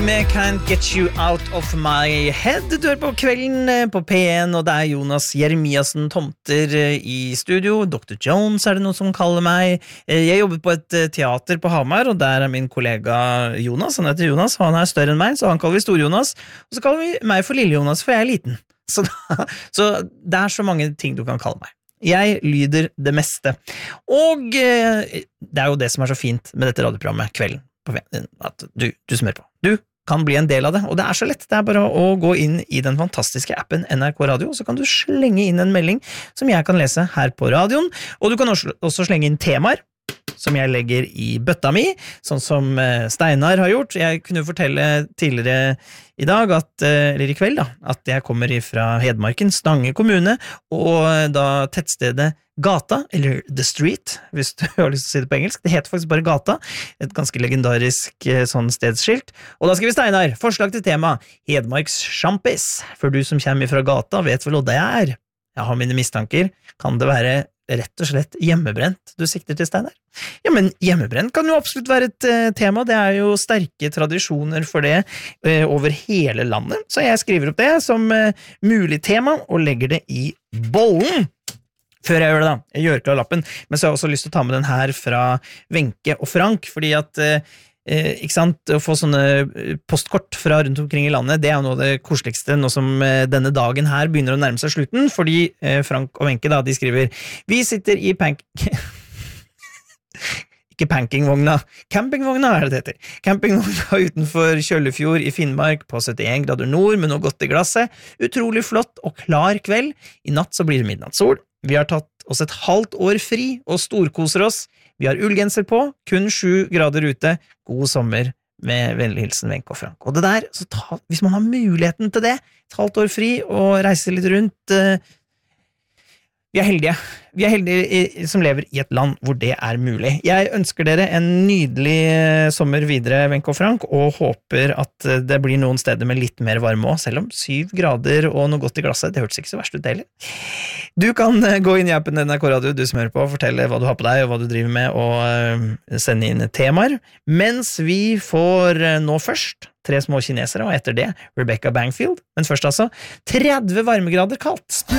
med Can't Get You Out of My Head. Du hører på Kvelden på P1, og det er Jonas Jeremiassen Tomter i studio. Dr. Jones er det noen som kaller meg. Jeg jobber på et teater på Hamar, og der er min kollega Jonas. Han heter Jonas, og han er større enn meg, så han kaller vi Stor-Jonas. Og så kaller vi meg for Lille-Jonas, for jeg er liten. Så det er så mange ting du kan kalle meg. Jeg lyder det meste. Og det er jo det som er så fint med dette radioprogrammet Kvelden på P1, at du som hører på. Du kan bli en del av det, og det er så lett. Det er bare å gå inn i den fantastiske appen NRK Radio, så kan du slenge inn en melding som jeg kan lese her på radioen, og du kan også slenge inn temaer som jeg legger i bøtta mi, sånn som Steinar har gjort. Jeg kunne fortelle tidligere i dag, eller i kveld da, at jeg kommer fra Hedmarken, Stange kommune, og da tettstedet Gata, eller The Street, hvis du har lyst til å si det på engelsk. Det heter faktisk bare Gata, et ganske legendarisk sånn stedsskilt. Og da skriver Steinar, forslag til tema, Hedmarks sjampis. For du som kommer fra Gata vet vel hva det er. Jeg har mine mistanker. Kan det være rett og slett hjemmebrent du sikter til, Steinar? Ja, men hjemmebrent kan jo absolutt være et tema. Det er jo sterke tradisjoner for det over hele landet. Så jeg skriver opp det som mulig tema og legger det i bollen. Før jeg gjør det da, jeg gjør klar lappen, men så har jeg også lyst til å ta med den her fra Wenche og Frank, fordi at, ikke sant, å få sånne postkort fra rundt omkring i landet, det er jo noe av det koseligste, nå som denne dagen her begynner å nærme seg slutten, fordi Frank og Wenche da, de skriver, vi sitter i ikke campingvogna er det heter. Campingvogna utenfor Kjøllefjord i Finnmark på 71 grader nord med noe godt i glasset. Utrolig flott og klar kveld. I natt så blir det midnattssol. Vi har tatt oss et halvt år fri og storkoser oss. Vi har ullgenser på, kun 7 grader ute. God sommer med vennlig hilsen Wenche og Frank. Og det der, hvis man har muligheten til det, et halvt år fri og reise litt rundt, vi er heldige. Vi er heldige som lever i et land hvor det er mulig. Jeg ønsker dere en nydelig sommer videre, Wenche og Frank, og håper at det blir noen steder med litt mer varme også, selv om 7 grader og noe godt i glasset, det hørtes ikke så verst ut heller. Du kan gå inn i appen NRK Radio, du som hører på, og fortelle hva du har på deg og hva du driver med, og sende inn temaer, mens vi får nå først 3 små kinesere, og etter det Rebecca Bangfield, men først altså 30 varmegrader kaldt.